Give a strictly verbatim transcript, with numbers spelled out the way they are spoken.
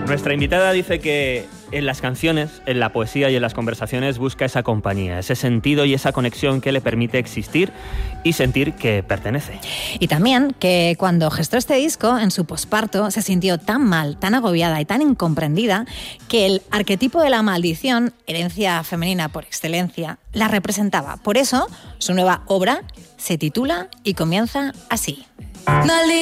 Nuestra invitada dice que en las canciones, en la poesía y en las conversaciones busca esa compañía, ese sentido y esa conexión que le permite existir y sentir que pertenece. Y también que cuando gestó este disco, en su posparto, se sintió tan mal, tan agobiada y tan incomprendida que el arquetipo de la maldición, herencia femenina por excelencia, la representaba. Por eso, su nueva obra se titula y comienza así.